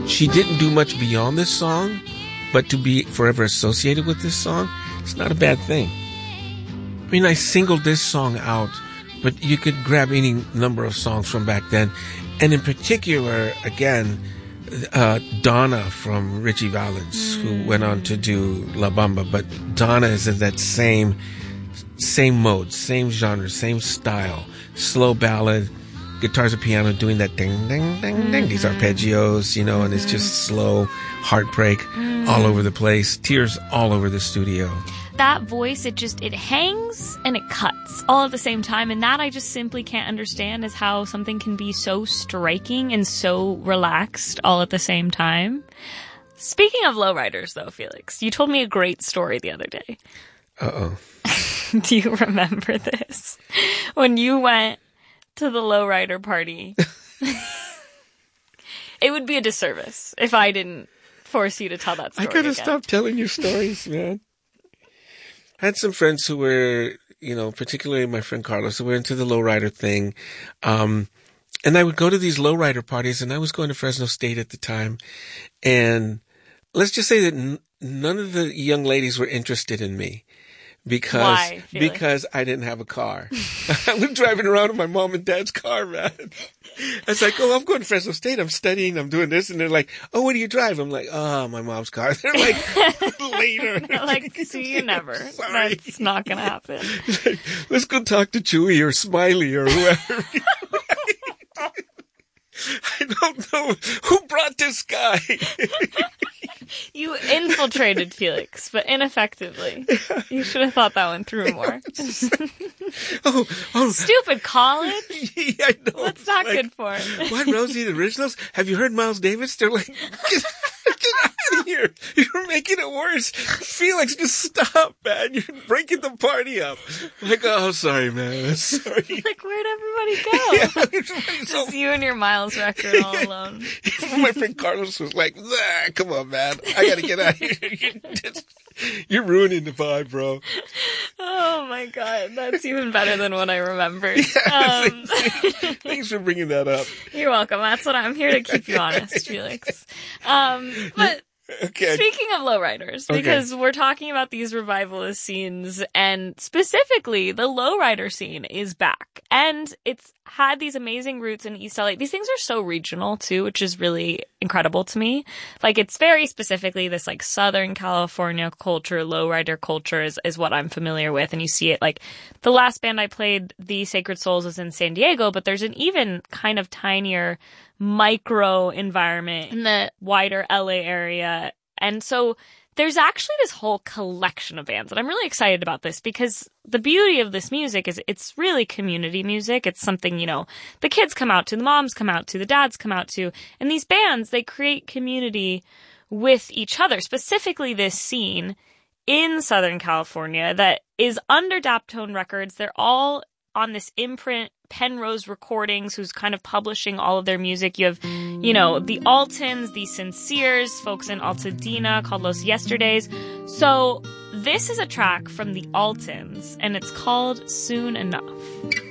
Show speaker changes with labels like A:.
A: she didn't do much beyond this song, but to be forever associated with this song, it's not a bad thing. I mean, I singled this song out, but you could grab any number of songs from back then. And in particular, again, Donna from Richie Valens, who went on to do La Bamba. But Donna is in that same mode, same genre, same style. Slow ballad, guitars and piano doing that ding, ding, ding, ding. These arpeggios, and it's just slow heartbreak all over the place. Tears all over the studio.
B: That voice, it hangs and it cuts all at the same time. And that I just simply can't understand is how something can be so striking and so relaxed all at the same time. Speaking of lowriders, though, Felix, you told me a great story the other day.
A: Uh-oh.
B: Do you remember this? When you went to the lowrider party, it would be a disservice if I didn't force you to tell that story
A: I gotta
B: again.
A: stop telling you stories, man. I had some friends who were, particularly my friend Carlos, who were into the lowrider thing. And I would go to these lowrider parties, and I was going to Fresno State at the time. And let's just say that none of the young ladies were interested in me. Because I didn't have a car. I was driving around in my mom and dad's car, man. I was like, I'm going to Fresno State. I'm studying. I'm doing this. And they're like, oh, what do you drive? I'm like, my mom's car. They're like, later.
B: They're like, see you never.
A: Sorry.
B: That's not going to happen.
A: Like, let's go talk to Chewy or Smiley or whoever. I don't know who brought this guy.
B: You infiltrated Felix, but ineffectively. You should have thought that one through more. Stupid college.
A: Yeah, I know.
B: What's that good for?
A: What, Rosie the Originals? Have you heard Miles Davis? They're like, get out of here. You're making it worse. Felix, just stop, man. You're breaking the party up. Like, oh, sorry, man. Sorry.
B: Like, where'd everybody go?
A: Yeah,
B: Just you and your Miles record all alone.
A: My friend Carlos was like, come on, man. I gotta get out of here. You're ruining the vibe, bro.
B: Oh my God. That's even better than what I remembered.
A: Yeah, thanks for bringing that up.
B: You're welcome. That's what I'm here to keep you honest, Felix. But
A: okay.
B: Speaking of lowriders, because we're talking about these revivalist scenes, and specifically the lowrider scene is back. And it's had these amazing roots in East LA. These things are so regional too, which is really incredible to me. Like, it's very specifically this like Southern California culture, lowrider culture is what I'm familiar with. And you see it like the last band I played, The Sacred Souls, is in San Diego, but there's an even kind of tinier micro environment in the wider LA area. And so there's actually this whole collection of bands, and I'm really excited about this because the beauty of this music is it's really community music. It's something, the kids come out to, the moms come out to, the dads come out to, and these bands, they create community with each other, specifically this scene in Southern California that is under Daptone Records. They're all on this imprint, Penrose Recordings, who's kind of publishing all of their music. You have, the Altons, the Sinceres, folks in Altadena called Los Yesterdays. So this is a track from the Altons, and it's called Soon Enough.